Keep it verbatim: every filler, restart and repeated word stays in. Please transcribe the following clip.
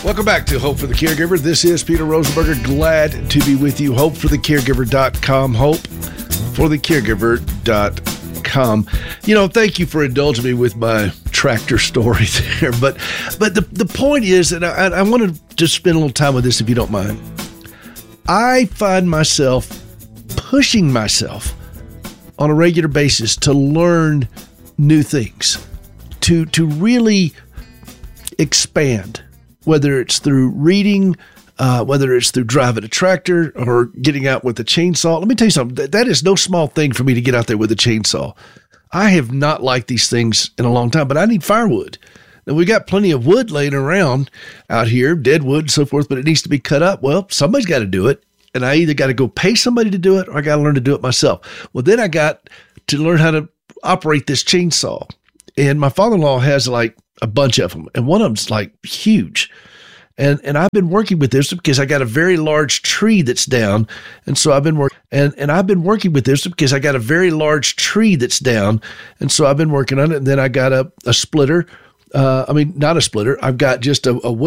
Welcome back to Hope for the Caregiver. This is Peter Rosenberger. Glad to be with you. hope for the caregiver dot com. hope for the caregiver dot com. You know, thank you for indulging me with my tractor story there. But but the, the point is, and I, I want to just spend a little time with this if you don't mind. I find myself pushing myself on a regular basis to learn new things, to to really expand, whether it's through reading, uh, whether it's through driving a tractor or getting out with a chainsaw. Let me tell you something. That, that is no small thing for me to get out there with a chainsaw. I have not liked these things in a long time, but I need firewood. Now, we got plenty of wood laying around out here, dead wood and so forth, but it needs to be cut up. Well, somebody's got to do it. And I either got to go pay somebody to do it or I got to learn to do it myself. Well, then I got to learn how to operate this chainsaw. And my father-in-law has like a bunch of them. And one of them's like huge. And and I've been working with this because I got a very large tree that's down. And so I've been working and, and I've been working with this because I got a very large tree that's down. And so I've been working on it. And then I got a, a splitter. Uh, I mean, not a splitter. I've got just a, a